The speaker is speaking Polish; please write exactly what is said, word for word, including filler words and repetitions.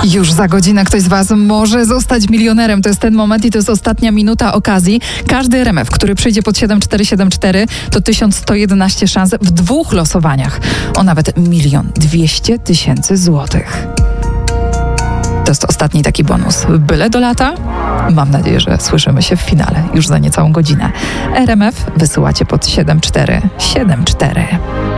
Już za godzinę ktoś z Was może zostać milionerem. To jest ten moment i to jest ostatnia minuta okazji. Każdy R M F, który przyjdzie pod siedem cztery siedem cztery, to tysiąc sto jedenaście szans w dwóch losowaniach o nawet milion dwieście tysięcy złotych. To jest ostatni taki bonus. Byle do lata? Mam nadzieję, że słyszymy się w finale już za niecałą godzinę. R M F wysyłacie pod siedem cztery siedem cztery.